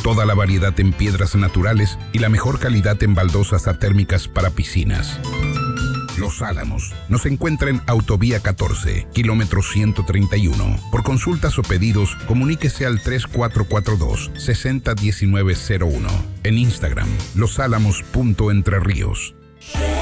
Toda la variedad en piedras naturales y la mejor calidad en baldosas atérmicas para piscinas. Los Álamos. Nos encuentra en Autovía 14, kilómetro 131. Por consultas o pedidos, comuníquese al 3442-601901. En Instagram, losálamos.entrerríos.